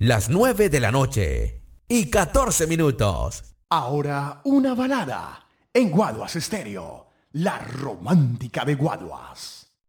las 9 de la noche y 14 minutos. Ahora una balada en Guaduas Estéreo, la romántica de Guaduas.